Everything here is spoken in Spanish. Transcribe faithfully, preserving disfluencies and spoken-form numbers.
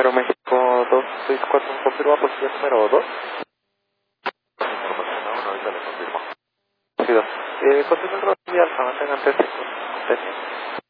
Aeroméxico dos seis cuatro, confirma posición número dos. Información aún, ahorita le confirmo. Sí, dos. Eh, continúa el rodillo, alfa, mantengan tres segundos.